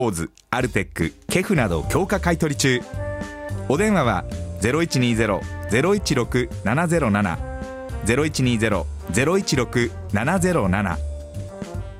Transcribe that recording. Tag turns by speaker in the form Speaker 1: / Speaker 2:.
Speaker 1: オーズ、アルテック、ケフなど強化買取中。お電話は 0120-016-707 0120-016-707